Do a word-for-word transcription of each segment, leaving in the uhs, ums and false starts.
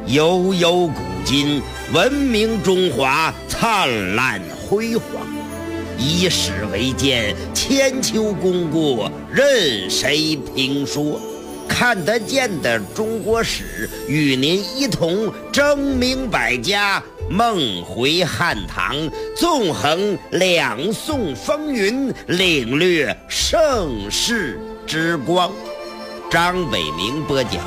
悠悠古今，文明中华灿烂辉煌。以史为鉴，千秋功过任谁评说。看得见的中国史，与您一同争鸣百家，梦回汉唐，纵横两宋风云，领略盛世之光。张伟明播讲。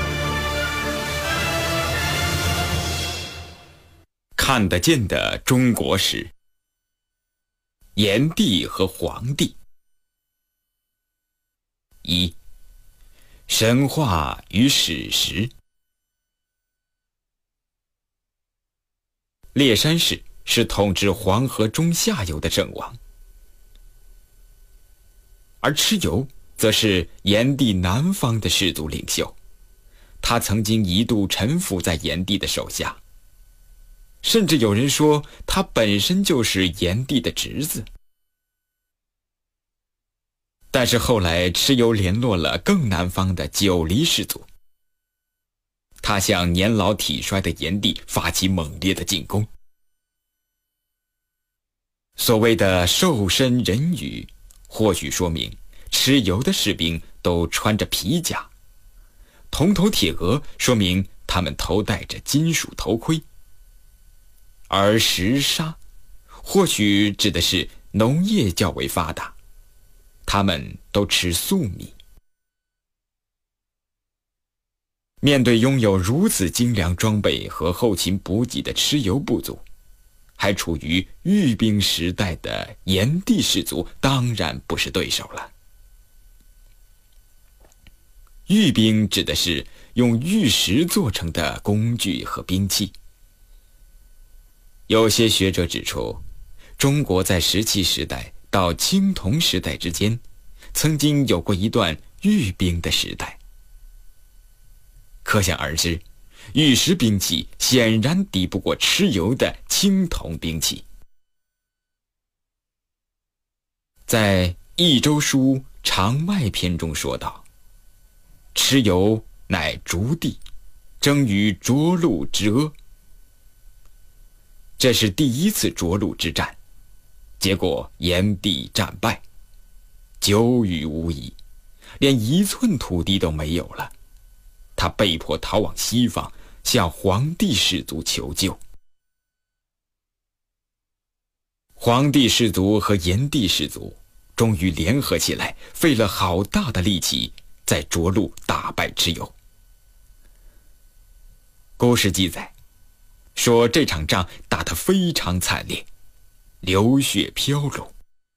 看得见的中国史，炎帝和黄帝。一、神话与史实。烈山氏是统治黄河中下游的圣王，而蚩尤则是炎帝南方的氏族领袖，他曾经一度臣服在炎帝的手下，甚至有人说他本身就是炎帝的侄子。但是后来蚩尤联络了更南方的九黎氏族，他向年老体衰的炎帝发起猛烈的进攻。所谓的兽身人羽，或许说明蚩尤的士兵都穿着皮甲，铜头铁额说明他们头戴着金属头盔，而食沙或许指的是农业较为发达，他们都吃粟米。面对拥有如此精良装备和后勤补给的蚩尤部族，还处于御兵时代的炎帝氏族当然不是对手了。御兵指的是用玉石做成的工具和兵器。有些学者指出，中国在石器时代到青铜时代之间，曾经有过一段御兵的时代。可想而知，玉石兵器显然抵不过蚩尤的青铜兵器。在《益州书·长麦篇》中说道：“蚩尤乃逐地，征于涿鹿之阿。”这是第一次涿鹿之战，结果炎帝战败，久雨无遗，连一寸土地都没有了。他被迫逃往西方，向黄帝氏族求救。黄帝氏族和炎帝氏族终于联合起来，费了好大的力气，在涿鹿打败蚩尤。故事记载说，这场仗打得非常惨烈，流血飘橹。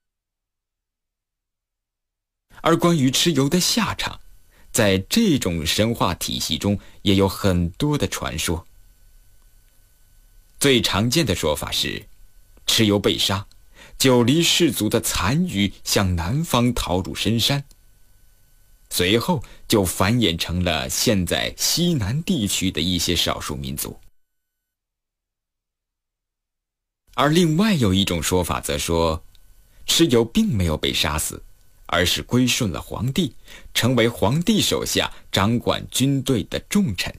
而关于蚩尤的下场，在这种神话体系中也有很多的传说。最常见的说法是，蚩尤被杀，九黎氏族的残余向南方逃入深山，随后就繁衍成了现在西南地区的一些少数民族。而另外有一种说法则说，蚩尤并没有被杀死，而是归顺了皇帝，成为皇帝手下掌管军队的重臣。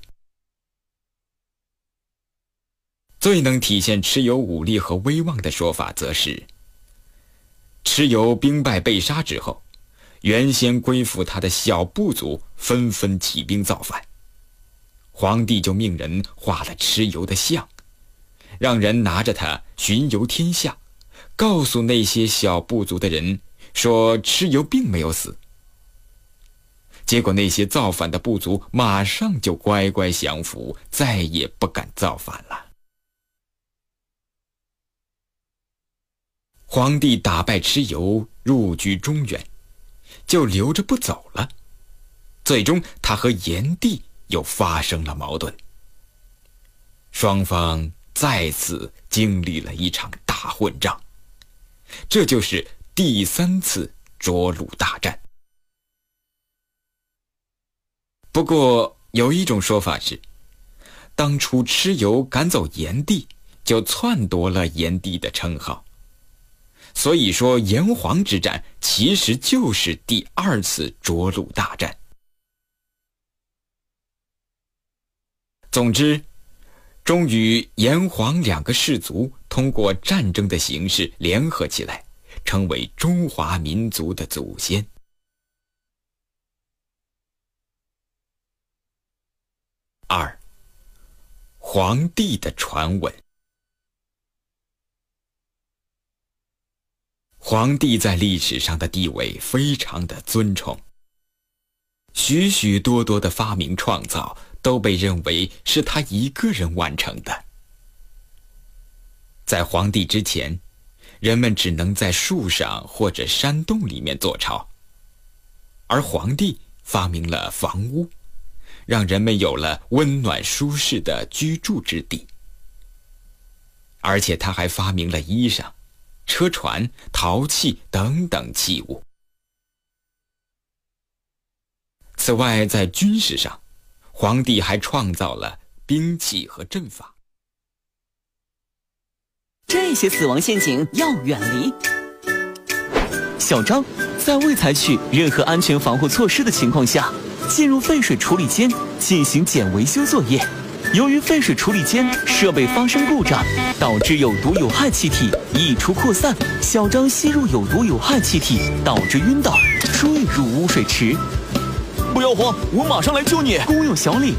最能体现蚩尤武力和威望的说法则是，蚩尤兵败被杀之后，原先归附他的小部族纷纷起兵造反，皇帝就命人画了蚩尤的像，让人拿着它巡游天下，告诉那些小部族的人说蚩尤并没有死。结果那些造反的部族马上就乖乖降服，再也不敢造反了。皇帝打败蚩尤，入居中原，就留着不走了。最终他和炎帝又发生了矛盾，双方再次经历了一场大混战，这就是第三次涿鹿大战。不过有一种说法是，当初蚩尤赶走炎帝，就篡夺了炎帝的称号，所以说炎黄之战其实就是第二次涿鹿大战。 总之，终于炎黄两个氏族通过战争的形式联合起来，成为中华民族的祖先。二，黄帝的传闻。黄帝在历史上的地位非常的尊崇，许许多多的发明创造都被认为是他一个人完成的。在黄帝之前，人们只能在树上或者山洞里面做巢，而黄帝发明了房屋，让人们有了温暖舒适的居住之地。而且他还发明了衣裳、车船、陶器等等器物。此外，在军事上，黄帝还创造了兵器和阵法。 这些死亡陷阱要远离。小张在未采取任何安全防护措施的情况下，进入废水处理间进行检维修作业。由于废水处理间设备发生故障，导致有毒有害气体溢出扩散，小张吸入有毒有害气体，导致晕倒，坠入污水池。不要慌，我马上来救你。工友小李